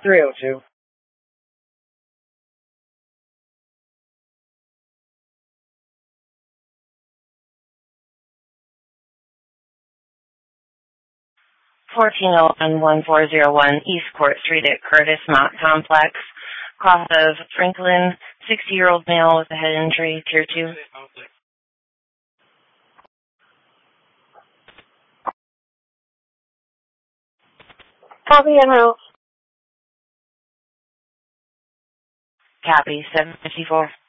302. $1401-1401 East Court Street at Curtis Mott Complex. Cost of Franklin, 60-year-old male with a head injury, Tier 2. Copy en route. Copy, 754.